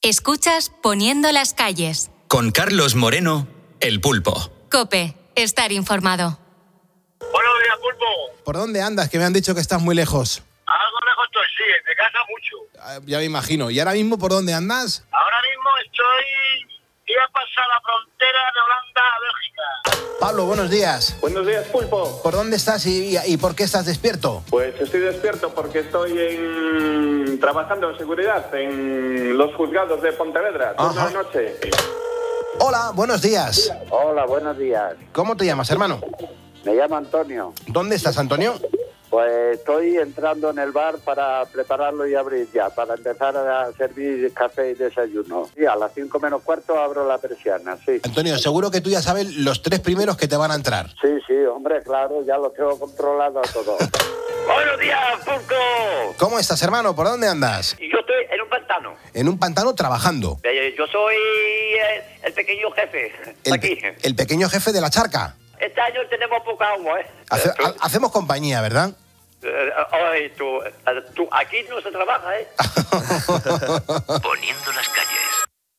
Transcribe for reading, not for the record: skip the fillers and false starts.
Escuchas Poniendo las calles. Con Carlos Moreno, El Pulpo. COPE, estar informado. Buenos días, Pulpo. ¿Por dónde andas? Que me han dicho que estás muy lejos. Algo lejos estoy, sí, de casa mucho. Ya me imagino. ¿Y ahora mismo por dónde andas? Ahora mismo iba a pasar la frontera de Holanda a Bélgica. Pablo, buenos días. Buenos días, Pulpo. ¿Por dónde estás y por qué estás despierto? Pues estoy despierto porque estoy trabajando en seguridad en los juzgados de Pontevedra, turno de noche. Hola, buenos días. Hola, buenos días. ¿Cómo te llamas, hermano? Me llamo Antonio. ¿Dónde estás, Antonio? Pues estoy entrando en el bar para prepararlo y abrir ya, para empezar a servir café y desayuno. Sí, a las 5 menos cuarto abro la persiana, sí. Antonio, seguro que tú ya sabes los 3 primeros que te van a entrar. Sí, hombre, claro, ya lo tengo controlado a todo. Buenos días, Pulpo. ¿Cómo estás, hermano? ¿Por dónde andas? Yo estoy en un pantano. En un pantano trabajando. Yo soy el pequeño jefe. Aquí. El pequeño jefe de la charca. Este año tenemos poca agua, ¿eh? Hacemos compañía, ¿verdad? Ay, tú, aquí no se trabaja, ¿eh? Poniendo las calles.